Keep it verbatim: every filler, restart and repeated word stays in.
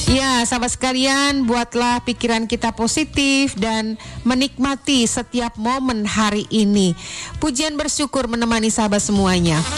Ya, sahabat sekalian, buatlah pikiran kita positif dan menikmati setiap momen hari ini. Pujian bersyukur menemani sahabat semuanya.